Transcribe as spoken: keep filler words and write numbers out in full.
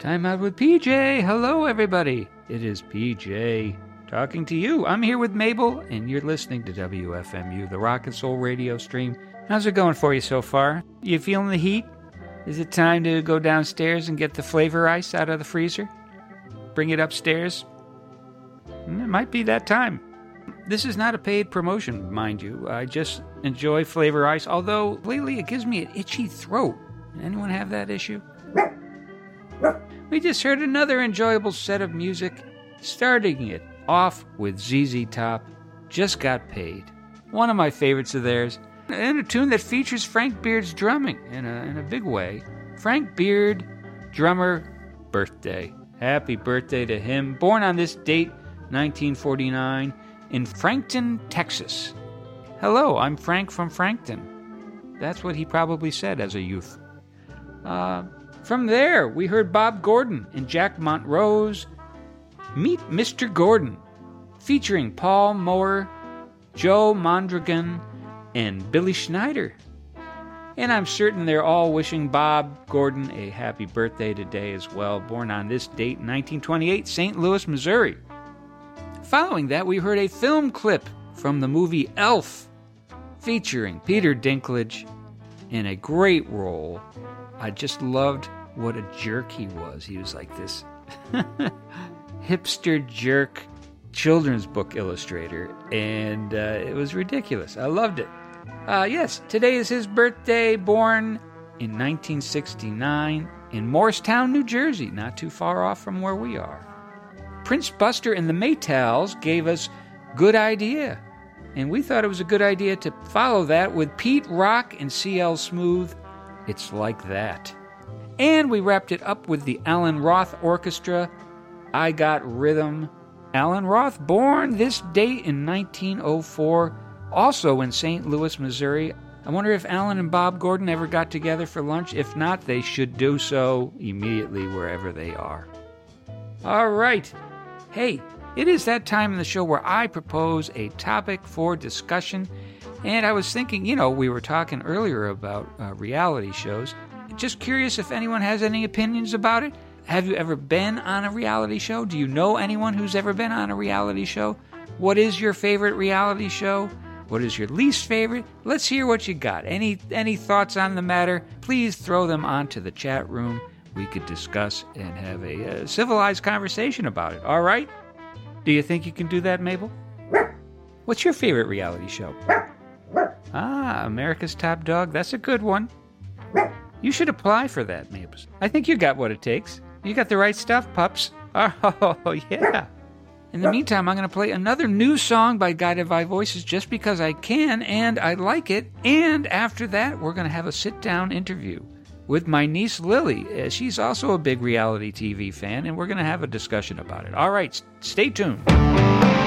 Time Out with P J. Hello, everybody. It is P J talking to you. I'm here with Mabel, and you're listening to W F M U, the Rock and Soul radio stream. How's it going for you so far? You feeling the heat? Is it time to go downstairs and get the flavor ice out of the freezer? Bring it upstairs? It might be that time. This is not a paid promotion, mind you. I just enjoy flavor ice, although lately it gives me an itchy throat. Anyone have that issue? We just heard another enjoyable set of music, starting it off with Z Z Top, Just Got Paid. One of my favorites of theirs, and a tune that features Frank Beard's drumming in a, in a big way. Frank Beard, drummer, birthday. Happy birthday to him. Born on this date, nineteen forty-nine, in Frankton, Texas. Hello, I'm Frank from Frankton. That's what he probably said as a youth. Uh... From there, we heard Bob Gordon and Jack Montrose, Meet Mister Gordon, featuring Paul Moore, Joe Mondragon, and Billy Schneider. And I'm certain they're all wishing Bob Gordon a happy birthday today as well, born on this date, nineteen twenty-eight, Saint Louis, Missouri. Following that, we heard a film clip from the movie Elf, featuring Peter Dinklage in a great role. I just loved what a jerk he was. He was like this hipster jerk children's book illustrator, and uh, it was ridiculous. I loved it. Uh, yes, today is his birthday, born in nineteen sixty-nine in Morristown, New Jersey, not too far off from where we are. Prince Buster and the Maytals gave us Good Idea, and we thought it was a good idea to follow that with Pete Rock and C L Smooth, It's Like That. And we wrapped it up with the Alan Roth Orchestra, I Got Rhythm. Alan Roth, born this date in nineteen oh four, also in Saint Louis, Missouri. I wonder if Alan and Bob Gordon ever got together for lunch. If not, they should do so immediately wherever they are. All right. Hey, it is that time in the show where I propose a topic for discussion. And I was thinking, you know, we were talking earlier about uh, reality shows. Just curious if anyone has any opinions about it. Have you ever been on a reality show? Do you know anyone who's ever been on a reality show? What is your favorite reality show? What is your least favorite? Let's hear what you got. Any any thoughts on the matter? Please throw them onto the chat room. We could discuss and have a uh, civilized conversation about it. All right? Do you think you can do that, Mabel? What's your favorite reality show? Ah, America's Top Dog. That's a good one. You should apply for that, Mabel. I think you got what it takes. You got the right stuff, pups. Oh, yeah. In the meantime, I'm going to play another new song by Guided by Voices just because I can and I like it. And after that, we're going to have a sit-down interview with my niece, Lily. She's also a big reality T V fan, and we're going to have a discussion about it. All right, stay tuned.